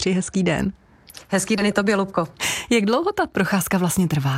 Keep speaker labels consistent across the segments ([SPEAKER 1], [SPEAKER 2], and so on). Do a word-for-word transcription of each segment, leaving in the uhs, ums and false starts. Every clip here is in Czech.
[SPEAKER 1] Přeji hezký den.
[SPEAKER 2] Hezký den i tobě, Lubko.
[SPEAKER 1] Jak dlouho ta procházka vlastně trvá?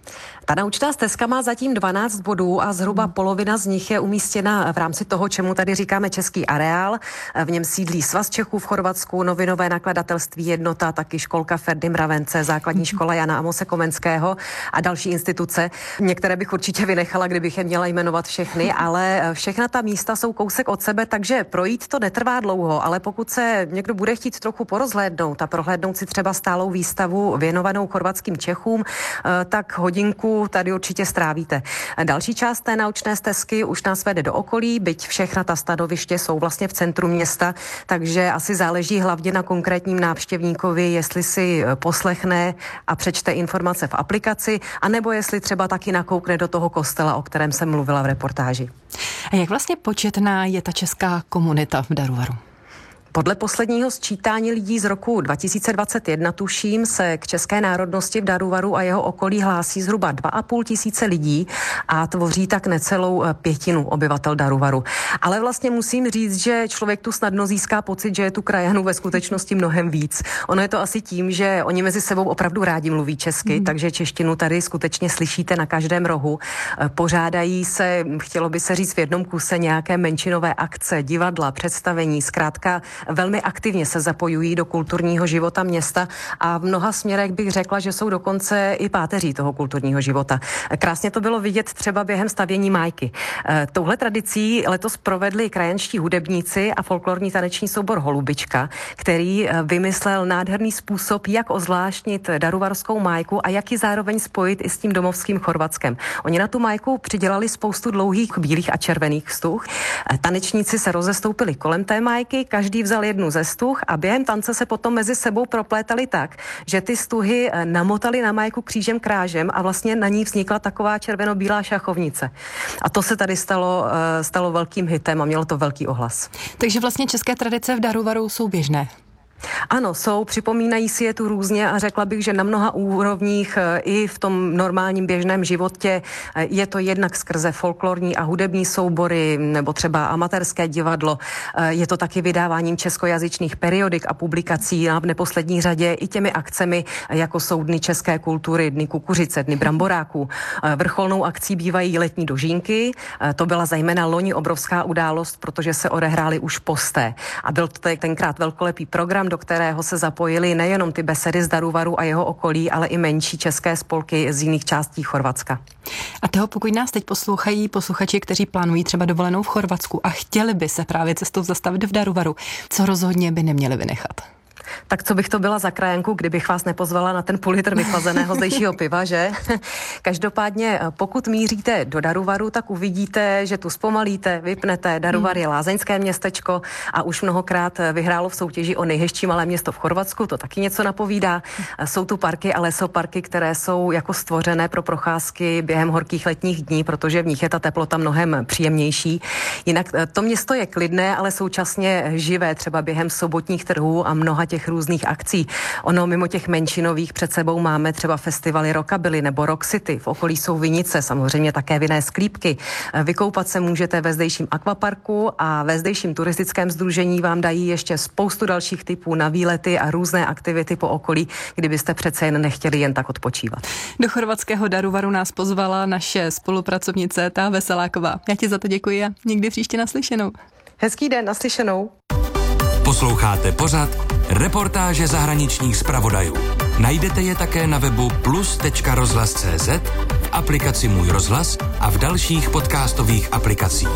[SPEAKER 2] Ta naučná stezka má zatím dvanáct bodů a zhruba polovina z nich je umístěna v rámci toho, čemu tady říkáme český areál. V něm sídlí Svaz Čechů v Chorvatsku, novinové nakladatelství Jednota, taky školka Ferdy Mravence, základní škola Jana Amose Komenského a další instituce. Některé bych určitě vynechala, kdybych je měla jmenovat všechny, ale všechna ta místa jsou kousek od sebe, takže projít to netrvá dlouho, ale pokud se někdo bude chtít trochu porozhlédnout a prohlédnout si třeba stálou výstavu věnovanou chorvatským Čechům, tak hodinku tady určitě strávíte. Další část té naučné stezky už nás vede do okolí, byť všechna ta stanoviště jsou vlastně v centru města, takže asi záleží hlavně na konkrétním návštěvníkovi, jestli si poslechne a přečte informace v aplikaci, anebo jestli třeba taky nakoukne do toho kostela, o kterém jsem mluvila v reportáži.
[SPEAKER 1] A jak vlastně početná je ta česká komunita v Daruvaru?
[SPEAKER 2] Podle posledního sčítání lidí z roku dva tisíce dvacet jedna, tuším, se k české národnosti v Daruvaru a jeho okolí hlásí zhruba dva a půl tisíce lidí a tvoří tak necelou pětinu obyvatel Daruvaru. Ale vlastně musím říct, že člověk tu snadno získá pocit, že je tu krajanů ve skutečnosti mnohem víc. Ono je to asi tím, že oni mezi sebou opravdu rádi mluví česky, mm. takže češtinu tady skutečně slyšíte na každém rohu. Pořádají se, chtělo by se říct v jednom kuse, nějaké menšinové akce, divadla, představení, zkrátka velmi aktivně se zapojují do kulturního života města a v mnoha směrech bych řekla, že jsou dokonce i páteří toho kulturního života. Krásně to bylo vidět třeba během stavění májky. Touhle tradicí letos provedli krajanští hudebníci a folklorní taneční soubor Holubička, který vymyslel nádherný způsob, jak ozvláštnit daruvarskou májku a jak ji zároveň spojit i s tím domovským Chorvatskem. Oni na tu májku přidělali spoustu dlouhých bílých a červených stuh. Tanečníci se rozestoupili kolem té májky, každý vzal jednu ze stuh a během tance se potom mezi sebou proplétali tak, že ty stuhy namotali na májku křížem krážem a vlastně na ní vznikla taková červeno-bílá šachovnice. A to se tady stalo, stalo velkým hitem a mělo to velký ohlas.
[SPEAKER 1] Takže vlastně české tradice v Daruvaru jsou běžné.
[SPEAKER 2] Ano, jsou, připomínají si je tu různě a řekla bych, že na mnoha úrovních i v tom normálním běžném životě je to jednak skrze folklorní a hudební soubory nebo třeba amatérské divadlo. Je to taky vydáváním českojazyčných periodik a publikací a v neposlední řadě i těmi akcemi, jako jsou Dny české kultury, Dny kukuřice, Dny bramboráků. Vrcholnou akcí bývají letní dožínky. To byla zejména loni obrovská událost, protože se odehrály už posté. A byl to tenkrát velkolepý program, do kterého se zapojili nejenom ty besedy z Daruvaru a jeho okolí, ale i menší české spolky z jiných částí Chorvatska.
[SPEAKER 1] A toho, pokud nás teď poslouchají posluchači, kteří plánují třeba dovolenou v Chorvatsku a chtěli by se právě cestou zastavit v Daruvaru, co rozhodně by neměli vynechat?
[SPEAKER 2] Tak co bych to byla za krajanku, kdybych vás nepozvala na ten půl litr vychlazeného zdejšího piva, že? Každopádně, pokud míříte do Daruvaru, tak uvidíte, že tu zpomalíte, vypnete. Daruvar je lázeňské městečko a už mnohokrát vyhrálo v soutěži o nejhezčí malé město v Chorvatsku, to taky něco napovídá. Jsou tu parky a lesoparky, které jsou jako stvořené pro procházky během horkých letních dní, protože v nich je ta teplota mnohem příjemnější. Jinak to město je klidné, ale současně živé, třeba během sobotních trhů a mnoha těch různých akcí. Ono mimo těch menšinových před sebou máme třeba festivaly Rockabilly nebo Rock City. V okolí jsou vinice, samozřejmě také vinné sklípky. Vykoupat se můžete ve zdejším akvaparku a ve zdejším turistickém sdružení vám dají ještě spoustu dalších typů na výlety a různé aktivity po okolí, kdybyste přece jen nechtěli jen tak odpočívat.
[SPEAKER 1] Do chorvatského Daruvaru nás pozvala naše spolupracovnice Táva Veseláková. Já ti za to děkuji a někdy příště naslyšenou.
[SPEAKER 2] Hezký den, naslyšenou.
[SPEAKER 3] Posloucháte pořad Reportáže zahraničních zpravodajů. Najdete je také na webu plus tečka rozhlas tečka cé zet, v aplikaci Můj rozhlas a v dalších podcastových aplikacích.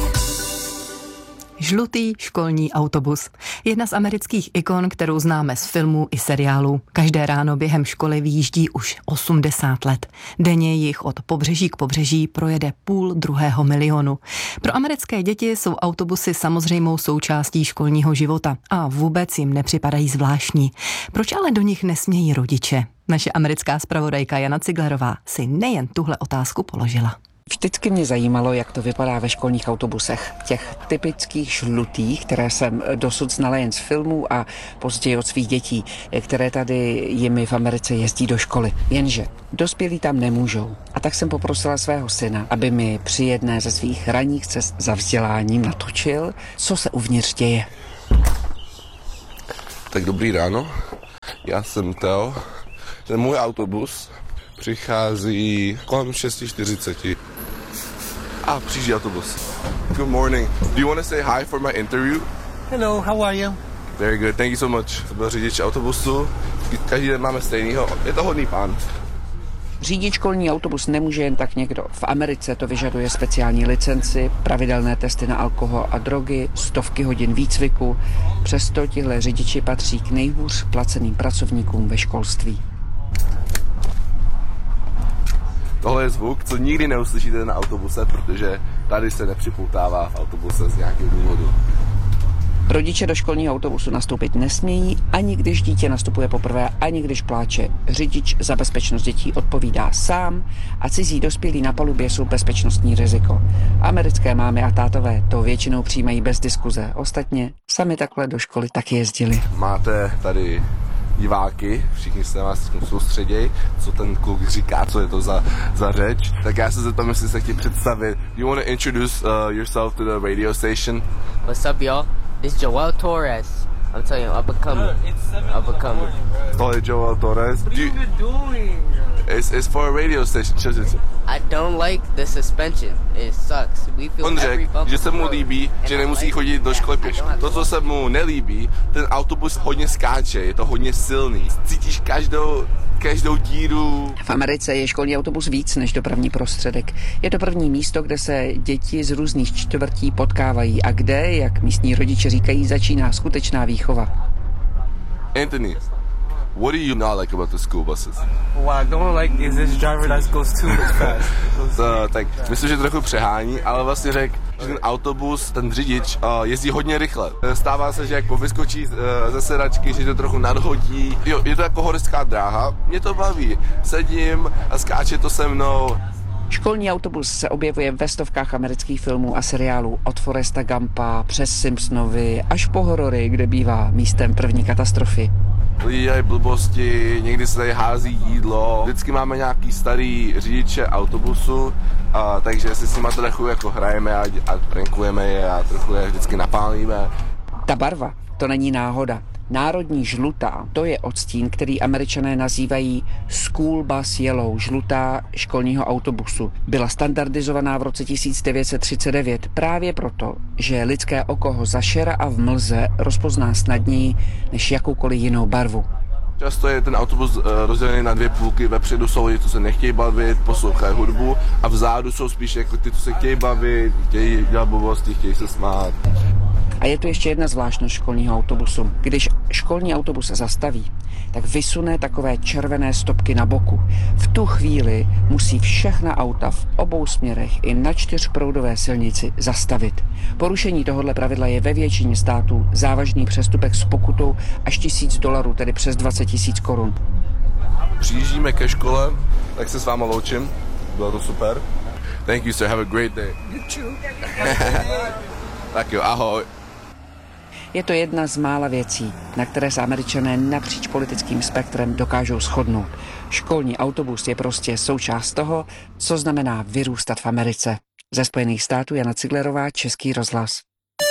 [SPEAKER 1] Žlutý školní autobus. Jedna z amerických ikon, kterou známe z filmů i seriálů. Každé ráno během školy vyjíždí už osmdesát let. Denně jich od pobřeží k pobřeží projede půl druhého milionu. Pro americké děti jsou autobusy samozřejmou součástí školního života a vůbec jim nepřipadají zvláštní. Proč ale do nich nesmějí rodiče? Naše americká zpravodajka Jana Ciglerová si nejen tuhle otázku položila.
[SPEAKER 4] Vždycky mě zajímalo, jak to vypadá ve školních autobusech. Těch typických žlutých, které jsem dosud znala jen z filmů a později od svých dětí, které tady jimi v Americe jezdí do školy. Jenže dospělí tam nemůžou. A tak jsem poprosila svého syna, aby mi při jedné ze svých ranních cest za vzděláním natočil, co se uvnitř děje.
[SPEAKER 5] Tak dobrý ráno. Já jsem Teo. Ten můj autobus přichází kolem šest čtyřicet. A přijíždí autobus. Good morning. Do you want to say hi for my interview?
[SPEAKER 6] Hello, how are you?
[SPEAKER 5] Very good, thank you so much. To byl řidič autobusu. Každý den máme stejnýho. Je to hodný pán.
[SPEAKER 4] Řídit školní autobus nemůže jen tak někdo. V Americe to vyžaduje speciální licenci, pravidelné testy na alkohol a drogy, stovky hodin výcviku. Přesto tihle řidiči patří k nejhůř placeným pracovníkům ve školství.
[SPEAKER 5] Tohle je zvuk, co nikdy neuslyšíte na autobuse, protože tady se nepřipoutává v autobuse z nějakého důvodu.
[SPEAKER 4] Rodiče do školního autobusu nastoupit nesmějí, ani když dítě nastupuje poprvé, ani když pláče. Řidič za bezpečnost dětí odpovídá sám a cizí dospělí na palubě jsou bezpečnostní riziko. Americké mámy a tátové to většinou přijímají bez diskuze. Ostatně sami takhle do školy taky jezdili.
[SPEAKER 5] Máte tady diváky, všichni se na vás soustředějí, co ten kluk říká, co je to za, za řeč. Tak já se zeptám, jestli se chtějí představit. You want to introduce uh, yourself to the radio station?
[SPEAKER 7] What's up, y'all? This is Joel Torres. I'm telling you, up and coming. Up and coming.
[SPEAKER 5] Tohle je Joel Torres.
[SPEAKER 7] What are you even doing?
[SPEAKER 5] It's, it's for a radio station.
[SPEAKER 7] I don't like the suspension. It sucks. We feel
[SPEAKER 5] On řekl, že se mu líbí, že nemusí chodit do školy pěšky. To, co se mu nelíbí, ten autobus hodně skáče, je to hodně silný. Cítíš každou, každou díru.
[SPEAKER 4] V Americe je školní autobus víc než dopravní prostředek. Je to první místo, kde se děti z různých čtvrtí potkávají a kde, jak místní rodiče říkají, začíná skutečná výchova.
[SPEAKER 5] Anthony, what do you not like about the school buses?
[SPEAKER 6] What I don't like is this driver that goes too fast.
[SPEAKER 5] To, tak myslím, že trochu přehání, ale vlastně řekl, že ten autobus, ten řidič uh, jezdí hodně rychle. Stává se, že jak povyskočí uh, ze sedačky, že to trochu nadhodí. Jo, je to jako horská dráha, mě to baví. Sedím a skáče to se mnou.
[SPEAKER 4] Školní autobus se objevuje ve stovkách amerických filmů a seriálů od Foresta Gumpa přes Simpsonovi až po horory, kde bývá místem první katastrofy.
[SPEAKER 5] Lidi dělají blbosti, někdy se tady hází jídlo. Vždycky máme nějaký starý řidiče autobusu, a, takže si s nima trochu jako hrajeme a, a prankujeme je a trochu je vždycky napálíme.
[SPEAKER 4] Ta barva, to není náhoda. Národní žlutá, to je odstín, který Američané nazývají School Bus Yellow, žlutá školního autobusu. Byla standardizovaná v roce tisíc devět set třicet devět právě proto, že lidské oko ho za šera a v mlze rozpozná snadněji než jakoukoliv jinou barvu.
[SPEAKER 5] Často je ten autobus uh, rozdělený na dvě půlky, vepředu jsou lidi, co se nechtějí bavit, poslouchají hudbu a vzadu jsou spíš jako ty, co se chtějí bavit, chtějí dělat blbosti, chtějí se smát.
[SPEAKER 4] A je tu ještě jedna zvláštnost školního autobusu. Když školní autobus zastaví, tak vysune takové červené stopky na boku. V tu chvíli musí všechna auta v obou směrech i na čtyřproudové silnici zastavit. Porušení tohoto pravidla je ve většině států závažný přestupek s pokutou až tisíc dolarů, tedy přes dvacet tisíc korun.
[SPEAKER 5] Přijíždíme ke škole, tak se s váma loučím. Bylo to super. Thank you, sir. Have a great day.
[SPEAKER 6] You too.
[SPEAKER 5] Tak jo, ahoj.
[SPEAKER 4] Je to jedna z mála věcí, na které se Američané napříč politickým spektrem dokážou shodnout. Školní autobus je prostě součást toho, co znamená vyrůstat v Americe. Ze Spojených států Jana Ciglerová, Český rozhlas.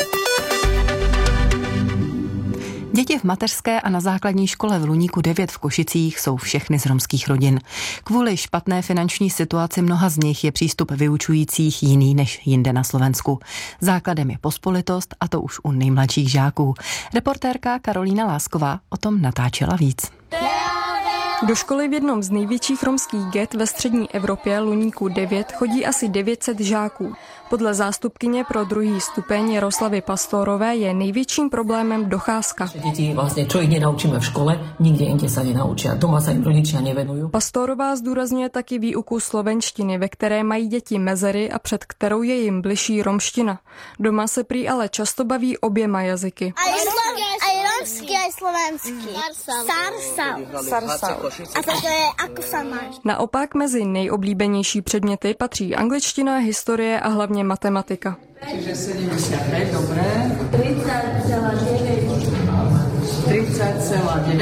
[SPEAKER 1] Děti v mateřské a na základní škole v Luníku devět v Košicích jsou všechny z romských rodin. Kvůli špatné finanční situaci mnoha z nich je přístup vyučujících jiný než jinde na Slovensku. Základem je pospolitost a to už u nejmladších žáků. Reportérka Karolína Lásková o tom natáčela víc.
[SPEAKER 8] Do školy v jednom z největších romských get ve střední Evropě, Luníku devět, chodí asi devět set žáků. Podle zástupkyně pro druhý stupeň Jaroslavy Pastorové je největším problémem docházka.
[SPEAKER 9] Děti vlastně, čo ich nenaučíme v škole, nikde jinde sa nenaučia. Doma sa im rodičia nevenujú.
[SPEAKER 8] Pastorová zdůrazňuje taky výuku slovenštiny, ve které mají děti mezery a před kterou je jim bližší romština. Doma se prý ale často baví oběma jazyky.
[SPEAKER 10] Aj romský, aj slovenský. Sarsal. Sarsal. A to je ako sa máš.
[SPEAKER 8] Naopak mezi nejoblíbenější předměty patří angličtina, historie a hlavně matematika.
[SPEAKER 11] Čiže sedemdesiat päť, dobré. tridsať celá deväť. tridsať celá deväť.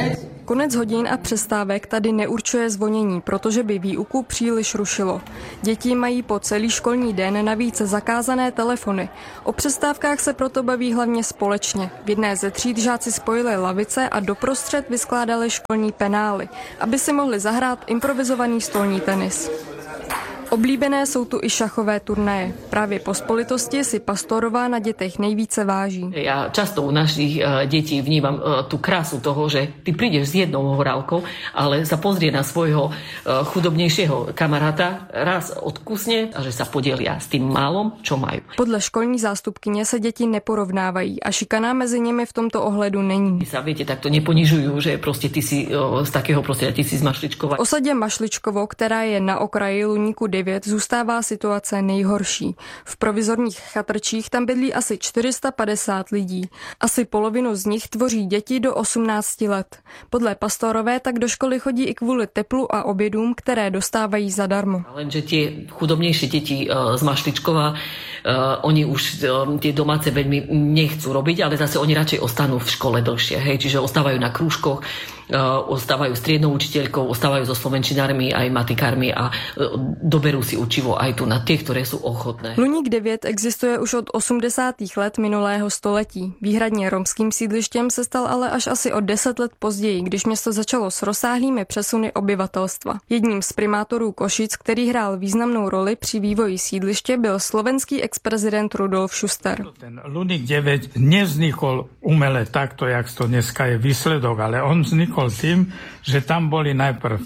[SPEAKER 8] Konec hodin a přestávek tady neurčuje zvonění, protože by výuku příliš rušilo. Děti mají po celý školní den navíc zakázané telefony. O přestávkách se proto baví hlavně společně. V jedné ze tříd žáci spojili lavice a doprostřed vyskládali školní penály, aby si mohli zahrát improvizovaný stolní tenis. Oblíbené jsou tu i šachové turnaje. Právě pospolitosti si Pastorová na dětech nejvíce váží.
[SPEAKER 9] Ja často u našich detí vnímam tú krásu toho, že ty prídeš s jednou horálkou, ale sa pozrie na svojho chudobnejšieho kamaráta, raz odkusne a že sa podelia s tým málom, čo majú.
[SPEAKER 8] Podle školní zástupkyně se děti neporovnávají a šikana mezi nimi v tomto ohledu není.
[SPEAKER 9] Sa viete, takto neponižujú, že proste ty si z takého prostredia, ty si z Mašličkova.
[SPEAKER 8] V osadě Mašličkovo, která je na okraji Luníku devět, zůstává situace nejhorší. V provizorních chatrčích tam bydlí asi čtyři sta padesát lidí. Asi polovinu z nich tvoří děti do osmnácti let. Podle Pastorové tak do školy chodí i kvůli teplu a obědům, které dostávají zadarmo.
[SPEAKER 9] Lenže tie chudobnejšie deti z Mašličkova, oni už tie domáce veľmi nechcú robiť, ale zase oni radšej ostanú v škole dlhšie. Hej? Čiže ostávajú na krúžkoch, ostávajú striednou učiteľkou, ostávajú so slovenčinármi aj matikármi a doberú si učivo aj tu na tie, ktoré sú ochotné.
[SPEAKER 8] Luník devět existuje už od osmdesátých let minulého století. Výhradně romským sídlištěm se stal ale až asi o deset let později, když město začalo s rozsáhlými přesuny obyvatelstva. Jedním z primátorů Košic, který hrál významnou roli při vývoji sídliště, byl slovenský ex-prezident Rudolf Schuster.
[SPEAKER 11] Ten Luník devět nevznikol umele takto, jak to dneska je výsledok, ale on vznikol tým, že tam boli najprv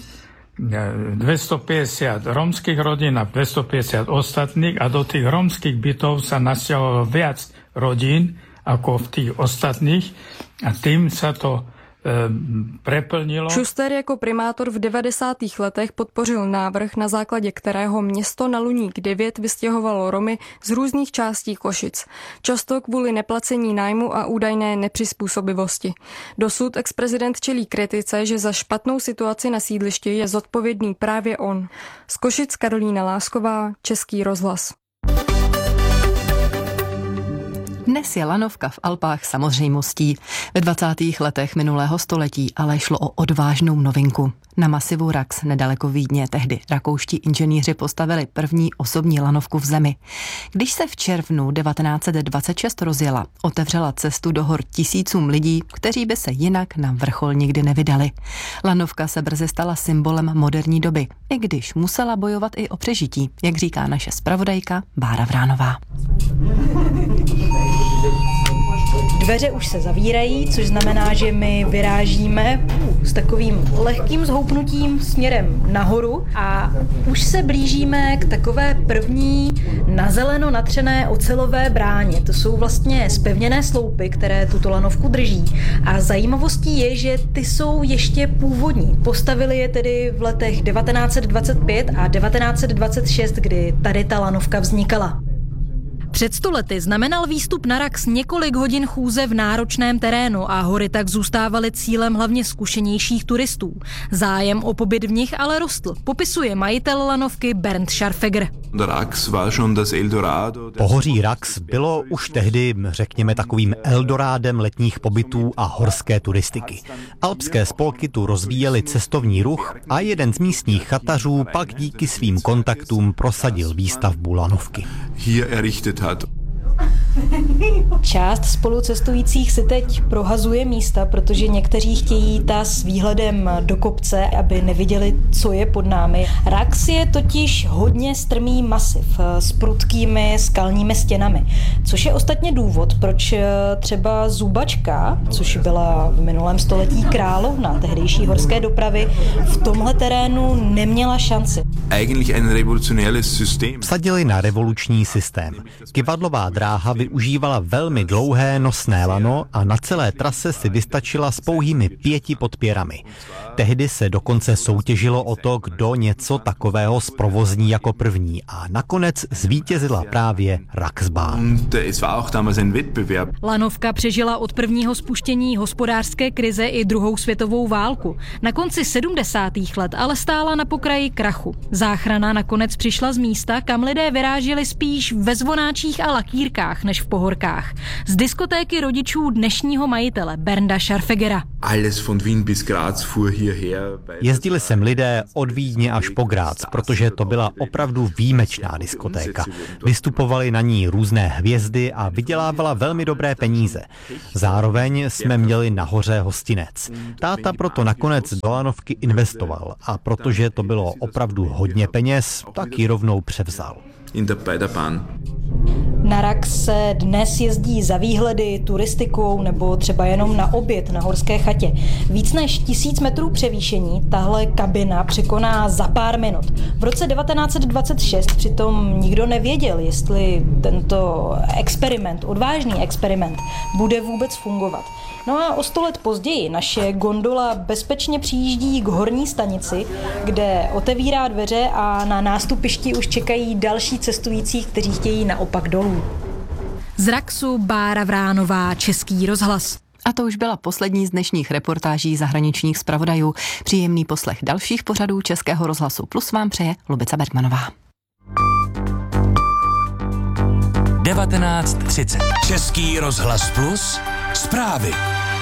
[SPEAKER 11] dvestopäťdesiat rómskych rodín a dvestopäťdesiat ostatných a do tých rómskych bytov sa nasťahovalo viac rodín ako v tých ostatných a tým sa to preplnilo.
[SPEAKER 8] Schuster jako primátor v devadesátých letech podpořil návrh, na základě kterého město na Luník devět vystěhovalo Romy z různých částí Košic. Často kvůli neplacení nájmu a údajné nepřizpůsobivosti. Dosud ex-prezident čelí kritice, že za špatnou situaci na sídlišti je zodpovědný právě on. Z Košic Karolína Lásková, Český rozhlas.
[SPEAKER 1] Dnes je lanovka v Alpách samozřejmostí. Ve dvacátých letech minulého století ale šlo o odvážnou novinku. Na masivu Rax nedaleko Vídně tehdy rakouští inženýři postavili první osobní lanovku v zemi. Když se v červnu devatenáct set dvacet šest rozjela, otevřela cestu do hor tisícům lidí, kteří by se jinak na vrchol nikdy nevydali. Lanovka se brzy stala symbolem moderní doby, i když musela bojovat i o přežití, jak říká naše zpravodajka Bára Vránová.
[SPEAKER 12] Dveře už se zavírají, což znamená, že my vyrážíme s takovým lehkým zhoupnutím směrem nahoru a už se blížíme k takové první na zeleno natřené ocelové bráně. To jsou vlastně zpevněné sloupy, které tuto lanovku drží. A zajímavostí je, že ty jsou ještě původní. Postavili je tedy v letech devatenáct set dvacet pět a devatenáct set dvacet šest, kdy tady ta lanovka vznikala.
[SPEAKER 13] Před sto lety znamenal výstup na Rax několik hodin chůze v náročném terénu a hory tak zůstávaly cílem hlavně zkušenějších turistů. Zájem o pobyt v nich ale rostl, popisuje majitel lanovky Bernd Scharfegger.
[SPEAKER 14] Pohoří Rax bylo už tehdy, řekněme, takovým eldorádem letních pobytů a horské turistiky. Alpské spolky tu rozvíjely cestovní ruch a jeden z místních chatařů pak díky svým kontaktům prosadil výstavbu lanovky.
[SPEAKER 12] Část spolucestujících si teď prohazuje místa, protože někteří chtějí jít s výhledem do kopce, aby neviděli, co je pod námi. Rax je totiž hodně strmý masiv s prudkými skalními stěnami, což je ostatně důvod, proč třeba Zubačka, což byla v minulém století královna tehdejší horské dopravy, v tomhle terénu neměla šanci.
[SPEAKER 14] Vsadili na revoluční systém. Kyvadlová dráha využívala velmi dlouhé nosné lano a na celé trase si vystačila s pouhými pěti podpěrami. Tehdy se dokonce soutěžilo o to, kdo něco takového zprovozní jako první a nakonec zvítězila právě Raxbahn.
[SPEAKER 13] Lanovka přežila od prvního spuštění hospodářské krize i druhou světovou válku. Na konci sedmdesátých let ale stála na pokraji krachu. Záchrana nakonec přišla z místa, kam lidé vyráželi spíš ve zvonáčích a lakírkách, než v Pohorkách. Z diskotéky rodičů dnešního majitele Bernda Scharfegera.
[SPEAKER 14] Jezdili sem lidé od Vídně až po Grác, protože to byla opravdu výjimečná diskotéka. Vystupovali na ní různé hvězdy a vydělávala velmi dobré peníze. Zároveň jsme měli nahoře hostinec. Táta proto nakonec do lanovky investoval a protože to bylo opravdu hodně peněz, tak ji rovnou převzal.
[SPEAKER 12] Na Rax se dnes jezdí za výhledy, turistikou nebo třeba jenom na oběd na Horské chatě. Víc než tisíc metrů převýšení tahle kabina překoná za pár minut. V roce devatenáct set dvacet šest přitom nikdo nevěděl, jestli tento experiment, odvážný experiment, bude vůbec fungovat. No a o sto let později naše gondola bezpečně přijíždí k horní stanici, kde otevírá dveře a na nástupišti už čekají další cestující, kteří chtějí naopak dolů.
[SPEAKER 13] Z Raxu Bára Vránová, Český rozhlas.
[SPEAKER 1] A to už byla poslední z dnešních reportáží zahraničních zpravodajů. Příjemný poslech dalších pořadů Českého rozhlasu Plus vám přeje Lubica Bergmanová.
[SPEAKER 3] devatenáct třicet. Český rozhlas Plus. Zprávy.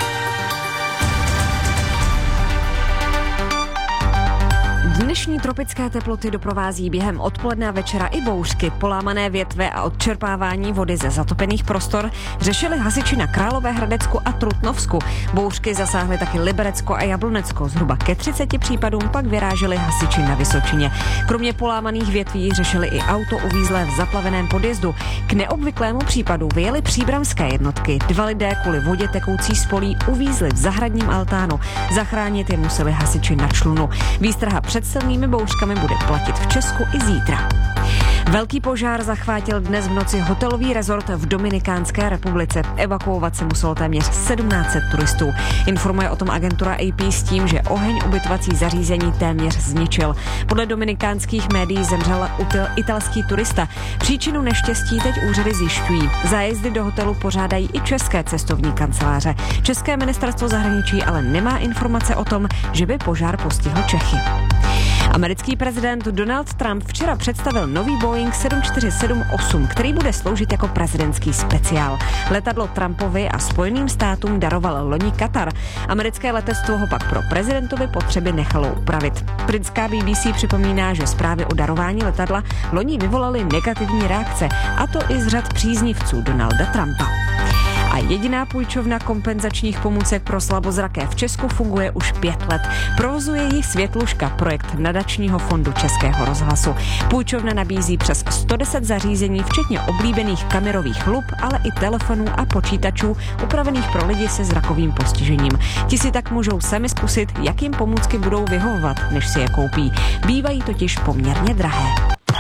[SPEAKER 15] Dnešní tropické teploty doprovází během odpoledne a večera i bouřky, polámané větve a odčerpávání vody ze zatopených prostor řešili hasiči na Královéhradecku a Trutnovsku. Bouřky zasáhly taky Liberecko a Jablonecko. Zhruba ke třiceti případům pak vyráželi hasiči na Vysočině. Kromě polámaných větví řešili i auto uvízlé v zaplaveném podjezdu. K neobvyklému případu vyjeli příbramské jednotky. Dva lidé kvůli vodě tekoucí z polí uvízli v zahradním altánu. Zachránit je museli hasiči na člunu. Výstraha před silnými bouřkami bude platit v Česku i zítra. Velký požár zachvátil dnes v noci hotelový rezort v Dominikánské republice. Evakuovat se muselo téměř sedmnáct set turistů. Informuje o tom agentura A P s tím, že oheň ubytovací zařízení téměř zničil. Podle dominikánských médií zemřel italský turista. Příčinu neštěstí teď úřady zjišťují. Zájezdy do hotelu pořádají i české cestovní kanceláře. České ministerstvo zahraničí ale nemá informace o tom, že by požár postihl Čechy. Americký prezident Donald Trump včera představil nový Boeing sedm čtyři sedm osm, který bude sloužit jako prezidentský speciál. Letadlo Trumpovi a Spojeným státům daroval loni Katar. Americké letectvo ho pak pro prezidentovy potřeby nechalo upravit. Britská B B C připomíná, že zprávy o darování letadla loni vyvolaly negativní reakce, a to i z řad příznivců Donalda Trumpa. A jediná půjčovna kompenzačních pomůcek pro slabozraké v Česku funguje už pět let. Provozuje ji Světluška, projekt nadačního fondu Českého rozhlasu. Půjčovna nabízí přes sto deset zařízení, včetně oblíbených kamerových lup, ale i telefonů a počítačů upravených pro lidi se zrakovým postižením. Ti si tak můžou sami zkusit, jak jim pomůcky budou vyhovovat, než si je koupí. Bývají totiž poměrně drahé.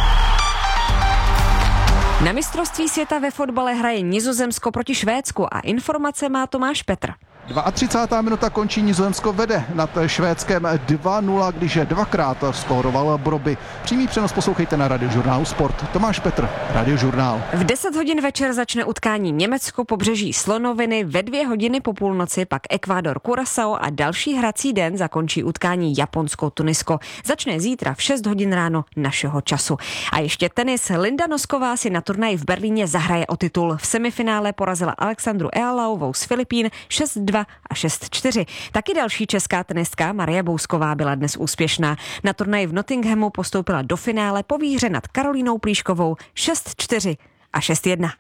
[SPEAKER 15] Na mistrovství světa ve fotbale hraje Nizozemsko proti Švédsku a informace má Tomáš Petr.
[SPEAKER 16] třicátá druhá minuta končí, Nizozemsko vede nad Švédskem dva nula, když dvakrát skóroval Broby. Přímý přenos poslouchejte na Radiožurnálu Sport. Tomáš Petr, Radiožurnál.
[SPEAKER 15] V deset hodin večer začne utkání Německo pobřeží Slonoviny, ve dvě hodiny po půlnoci pak Ekvádor Curaçao a další hrací den zakončí utkání Japonsko Tunisko. Začne zítra v šest hodin ráno našeho času. A ještě tenis. Linda Nosková si na turnaji v Berlíně zahraje o titul. V semifinále porazila Alexandru Ealaovou z Filipín šest dva a šest čtyři. Taky další česká tenistka Marie Bousková byla dnes úspěšná. Na turnaji v Nottinghamu postoupila do finále po výhře nad Karolínou Plíškovou šest čtyři a šest jedna.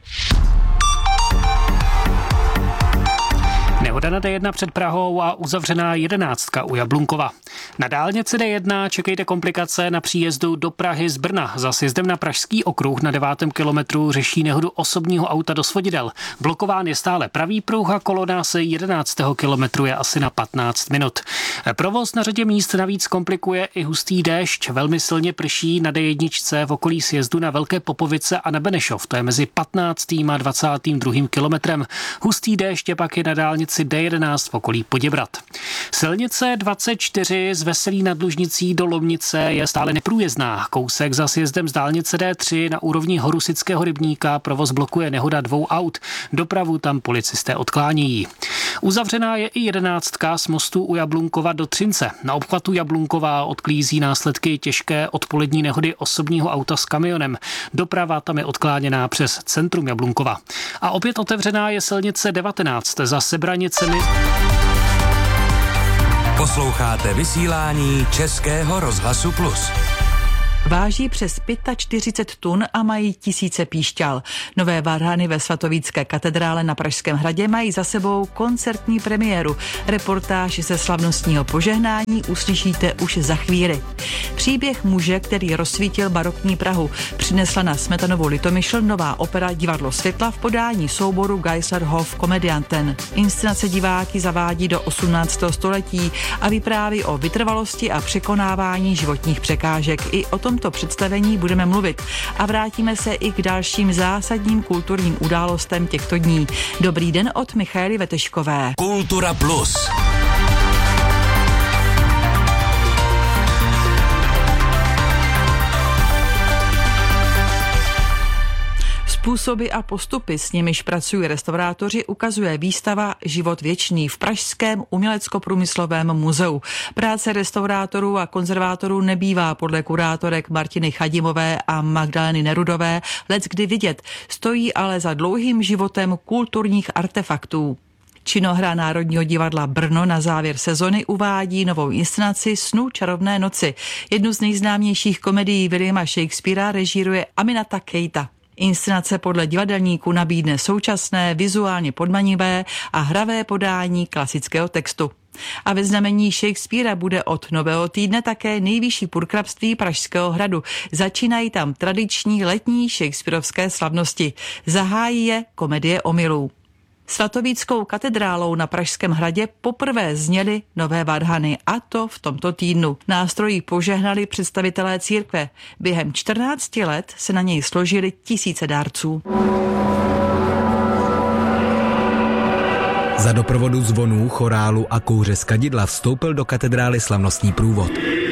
[SPEAKER 17] Nehoda na D jedna před Prahou a uzavřená jedenáctka u Jablunkova. Na dálnici D jedna čekejte komplikace na příjezdu do Prahy z Brna. Za sjezdem na Pražský okruh na devátém kilometru řeší nehodu osobního auta do svodidel. Blokován je stále pravý pruh a kolona se jedenáctého kilometru je asi na patnáct minut. Provoz na řadě míst navíc komplikuje i hustý déšť. Velmi silně prší na D jedna v okolí sjezdu na Velké Popovice a na Benešov. To je mezi patnáctým a dvacátým druhým kilometrem. Hustý déšť je pak i na dálnici D jedenáct v okolí Poděbrad. Silnice dvacet čtyři z Veselí nad Lužnicí do Lomnice je stále neprůjezdná. Kousek za sjezdem z dálnice D tři na úrovni Horusického rybníka provoz blokuje nehoda dvou aut. Dopravu tam policisté odklánějí. Uzavřená je i jedenáctka z mostu u Jablunkova do Třince. Na obchvatu Jablunkova odklízí následky těžké odpolední nehody osobního auta s kamionem. Doprava tam je odkláněná přes centrum Jablunkova. A opět otevřená je silnice devatenáct za Sebranicemi.
[SPEAKER 3] Posloucháte vysílání Českého rozhlasu Plus.
[SPEAKER 18] Váží přes čtyřicet pět tun a mají tisíce píšťal. Nové varhany ve Svatovícké katedrále na Pražském hradě mají za sebou koncertní premiéru. Reportáž ze slavnostního požehnání uslyšíte už za chvíli. Příběh muže, který rozsvítil barokní Prahu, přinesla na Smetanovu Litomyšl nová opera Divadlo světla v podání souboru Geislerhof Komedianten. Inscenace diváky zavádí do osmnáctého století a vypráví o vytrvalosti a překonávání životních překážek. I o tomto představení budeme mluvit a vrátíme se i k dalším zásadním kulturním událostem těchto dní. Dobrý den od Michaely Veteškové.
[SPEAKER 3] Kultura Plus.
[SPEAKER 18] Způsoby a postupy, s nimiž pracují restaurátoři, ukazuje výstava Život věčný v Pražském umělecko-průmyslovém muzeu. Práce restaurátorů a konzervátorů nebývá podle kurátorek Martiny Chadimové a Magdaleny Nerudové leckdy vidět, stojí ale za dlouhým životem kulturních artefaktů. Činohra Národního divadla Brno na závěr sezony uvádí novou inscenaci Snů čarovné noci. Jednu z nejznámějších komedií Williama Shakespearea režíruje Aminata Keita. Inscenace podle divadelníků nabídne současné, vizuálně podmanivé a hravé podání klasického textu. A ve znamení Shakespearea bude od nového týdne také nejvyšší purkrabství Pražského hradu. Začínají tam tradiční letní shakespearovské slavnosti. Zahájí je komedie omylů. Svatovíckou katedrálou na Pražském hradě poprvé zněly nové varhany, a to v tomto týdnu. Nástrojí požehnali představitelé církve. Během čtrnácti let se na něj složili tisíce dárců.
[SPEAKER 19] Za doprovodu zvonů, chorálu a kouře z kadidla vstoupil do katedrály slavnostní průvod.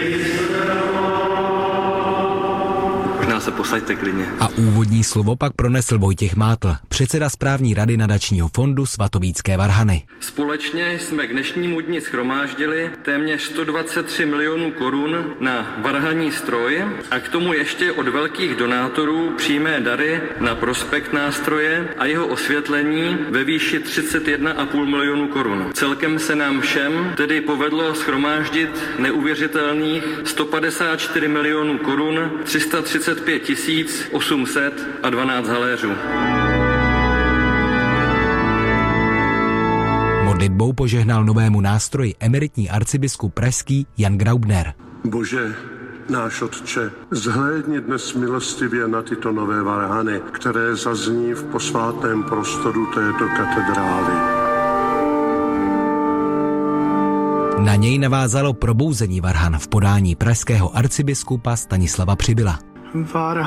[SPEAKER 20] Se posaďte klidně.
[SPEAKER 19] A úvodní slovo pak pronesl Vojtěch Mátl, předseda správní rady nadačního fondu Svatovícké varhany.
[SPEAKER 20] Společně jsme k dnešnímu dni shromáždili téměř sto dvacet tři milionů korun na varhanní stroj a k tomu ještě od velkých donátorů přímé dary na prospekt nástroje a jeho osvětlení ve výši třicet jedna a půl milionu korun. Celkem se nám všem tedy povedlo shromáždit neuvěřitelných sto padesát čtyři milionů korun, tři sta třicet pět tisíc osm set dvanáct haléřů.
[SPEAKER 19] Modlitbou požehnal novému nástroji emeritní arcibiskup pražský Jan Graubner.
[SPEAKER 21] Bože, náš Otče, zhlédni dnes milostivě na tyto nové varhany, které zazní v posvátném prostoru této katedrály.
[SPEAKER 19] Na něj navázalo probouzení varhan v podání pražského arcibiskupa Stanislava Přibyla.